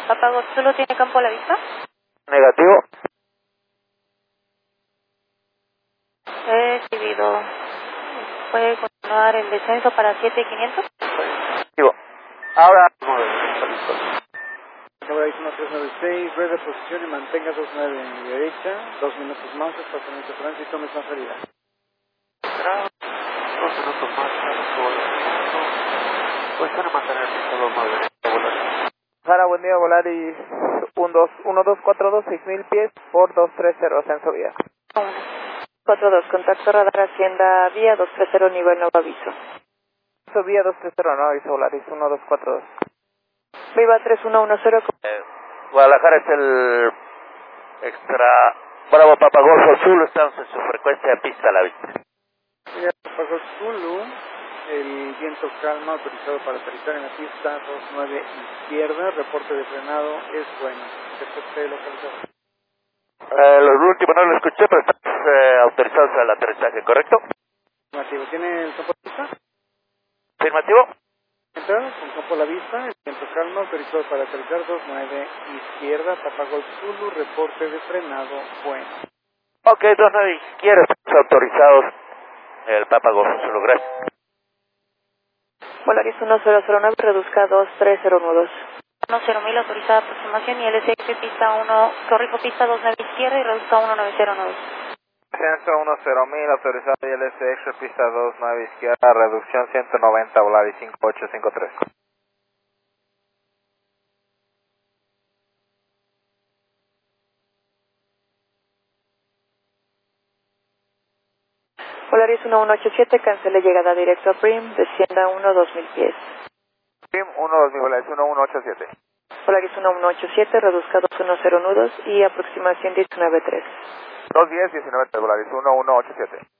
Papa ¿solo tiene campo a la vista? Negativo. He recibido. ¿Puede continuar el descenso para 7500? Negativo. Ahora. Ahora es 1396, red de posición y mantenga 29 en mi derecha, 2 minutos más, estacionamiento de tránsito, misma salida. 2 minutos más, pues van a mantener el estado más derecho, volar. Sara, buen día, Volaris 1242, 6000 pies por 230, ascenso vía. 42, contacto radar Hacienda vía 230, nivel nuevo aviso. Ascenso vía 230, no aviso, Volaris 1242. Viva 3110. Guadalajara es el extra Bravo Papa Golfo Azul, estamos en su frecuencia de pista a la vista. Ya pasó Zulu, el viento calma autorizado para aterrizar en la pista 29 izquierda, reporte de frenado es bueno. Después de localizado. Lo último no lo escuché, pero estamos autorizados al aterrizaje, ¿correcto? Afirmativo, ¿tiene el campo a la vista? ¿Afirmativo? Entrada, con campo a la vista, el viento calma autorizado para aterrizar 29 izquierda, Papa Golf Zulu, reporte de frenado bueno. Ok, 29 izquierda, estamos autorizados el Papa Golfo Zulu, gracias. Volaris 1009, reduzca 23012. 10.000 autorizada aproximación y LSX pista 1, corrijo pista 29 izquierda y reduzca 1909. Ascenso 10.000, autorizado y LSX, pista 29 izquierda, reducción 190, Volaris 5853. Volaris 1187, cancele llegada directo a Prim, descienda 2000 pies. Prim 1-2000, Volaris 1187. Volaris 1187, reduzca 210 nudos y aproximación 193. 210, 19, Volaris 1187.